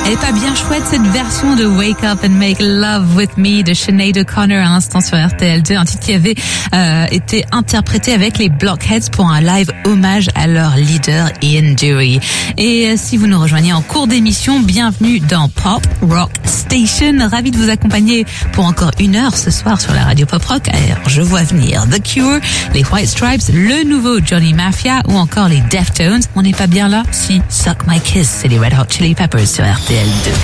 Elle est pas bien chouette cette version de Wake Up and Make Love With Me de Sinead O'Connor à l'instant sur RTL2, un titre qui avait été interprété avec les Blockheads pour un live hommage à leur leader Ian Dury. Et si vous nous rejoignez en cours d'émission, bienvenue dans Pop Rock Station. Ravi de vous accompagner pour encore 1 heure ce soir sur la radio Pop Rock. Alors, je vois venir The Cure, les White Stripes, le nouveau Johnny Mafia ou encore les Deftones. On n'est pas bien là? Si, Suck My Kiss, c'est les Red Hot Chili Peppers sur RTL2.